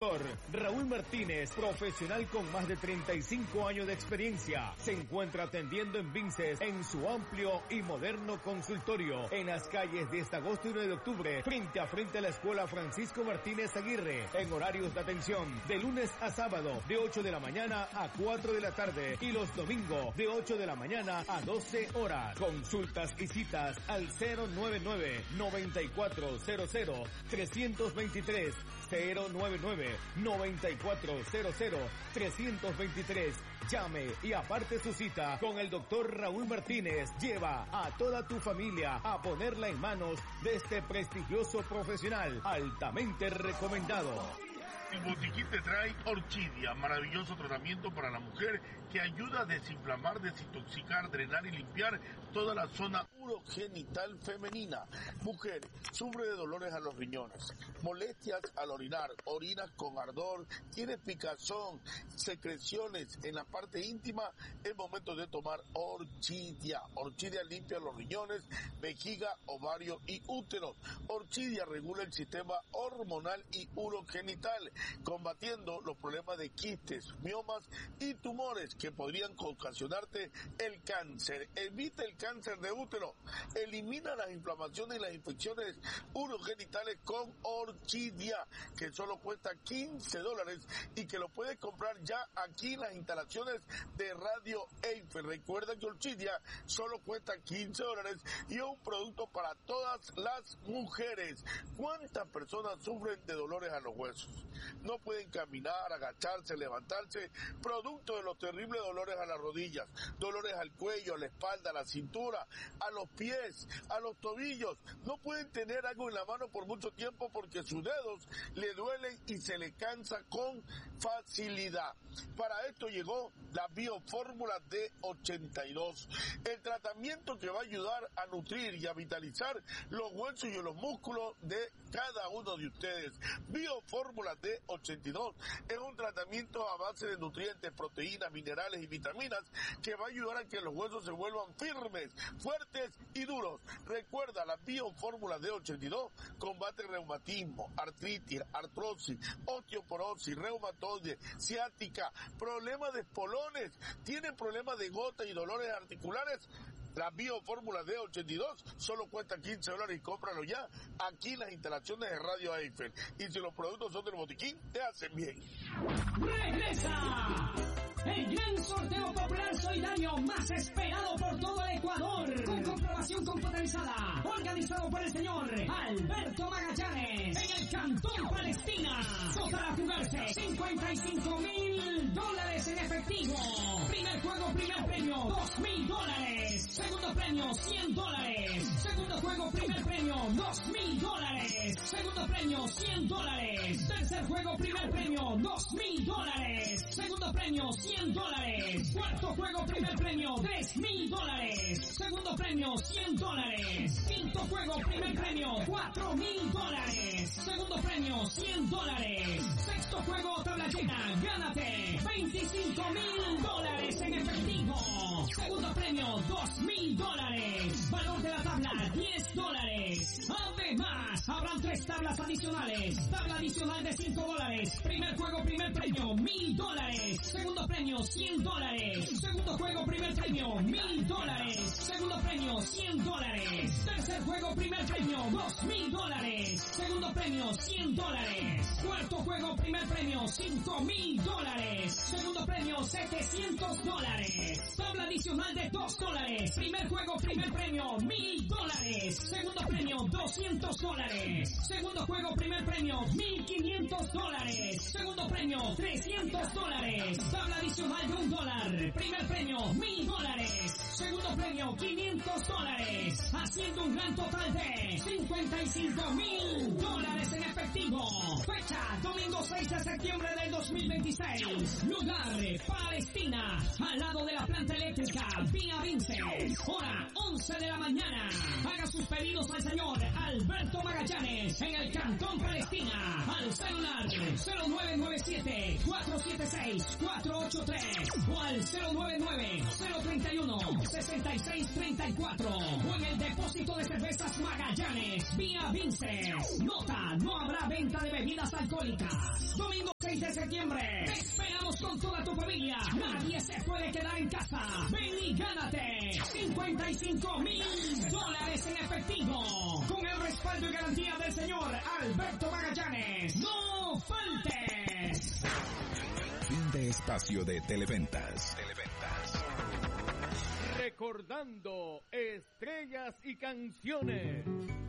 Raúl Martínez, profesional con más de 35 años de experiencia, se encuentra atendiendo en Vinces en su amplio y moderno consultorio en las calles 10 de agosto y 9 de octubre, frente a la Escuela Francisco Martínez Aguirre, en horarios de atención de lunes a sábado de 8 de la mañana a 4 de la tarde y los domingos de 8 de la mañana a 12 horas. Consultas y citas al 099-9400-323, 099-9400-323. Llame y aparte su cita con el doctor Raúl Martínez. Lleva a toda tu familia a ponerla en manos de este prestigioso profesional altamente recomendado. El botiquín te trae Orchidia, maravilloso tratamiento para la mujer que ayuda a desinflamar, desintoxicar, drenar y limpiar toda la zona urogenital femenina. Mujer, sufre de dolores a los riñones, molestias al orinar, orinas con ardor, tiene picazón, secreciones en la parte íntima, es momento de tomar Orchidia. Orchidia limpia los riñones, vejiga, ovario y útero. Orchidia regula el sistema hormonal y urogenital, combatiendo los problemas de quistes, miomas y tumores que podrían ocasionarte el cáncer. Evita el cáncer de útero, elimina las inflamaciones y las infecciones urogenitales con Orchidia, que solo cuesta $15 y que lo puedes comprar ya aquí en las instalaciones de Radio Eiffel. Recuerda que Orchidia solo cuesta $15 y es un producto para todas las mujeres. ¿Cuántas personas sufren de dolores a los huesos? No pueden caminar, agacharse, levantarse, producto de los terribles dolores a las rodillas, dolores al cuello, a la espalda, a la cintura, a los pies, a los tobillos. No pueden tener algo en la mano por mucho tiempo porque sus dedos le duelen y se le cansa con facilidad. Para esto llegó la Biofórmula D82, el tratamiento que va a ayudar a nutrir y a vitalizar los huesos y los músculos de cada uno de ustedes. Biofórmula D82 es un tratamiento a base de nutrientes, proteínas, minerales y vitaminas que va a ayudar a que los huesos se vuelvan firmes, fuertes y duros. Recuerda, la Biofórmula D82 combate reumatismo, artritis, artrosis, osteoporosis, reumatoide, ciática, problemas de espolones, tienen problemas de gota y dolores articulares. La Biofórmula D82 solo cuesta $15 y cómpralo ya aquí en las instalaciones de Radio Eiffel. Y si los productos son del botiquín, te hacen bien. ¡Regresa! El gran sorteo popular solidario más esperado por todo el Ecuador, con comprobación computarizada, organizado por el señor Alberto Magallanes, en el Cantón Palestina. Tocará jugarse $55,000 en efectivo. Primer juego, primer premio, $2,000. Segundo premio, $100. Segundo juego, primer premio, $2,000. Segundo premio, $100. Tercer juego, primer premio, $2,000. Segundo premio, $100. Cuarto juego, primer premio, $3,000. Segundo premio, $100. Quinto juego, primer premio, $4,000. Segundo premio, $100. Sexto juego, tabla llena, gánate $25,000 en efectivo. Segundo premio, $2,000. Valor de la tabla, $10. Además, habrán 3 tablas adicionales. Tabla adicional de $5. Primer juego, primer premio, $1,000. Segundo premio, $100. Segundo juego, primer premio, $1,000. Segundo premio, $100. Tercer juego, primer premio, $2,000. Segundo premio, $100. Cuarto juego, primer premio, $5,000. Segundo premio, $700. Tabla adicional de $2. Primer juego, primer premio, $1,000. Segundo premio, $200. Segundo juego, primer premio, $1,500. Segundo premio, $300. Tabla adicional de $1. Primer premio, $1,000. Segundo premio, $500. Haciendo un gran total de $55,000 en efectivo. Fecha, domingo 6 de septiembre del 2026. Lugar, Palestina, al lado de la planta eléctrica Vía Vinces. Hora, 11 de la mañana. Haga sus pedidos al señor Alberto Magallanes en el Cantón Palestina. Al celular 0997-476-483 o al 099-031-6634 o en el depósito de cervezas Magallanes Vía Vinces. Nota, no habrá venta de bebidas alcohólicas. Domingo de septiembre. Te esperamos con toda tu familia. Nadie se puede quedar en casa. Ven y gánate $55,000 en efectivo. Con el respaldo y garantía del señor Alberto Magallanes. ¡No faltes! Fin de espacio de Televentas. Recordando estrellas y canciones.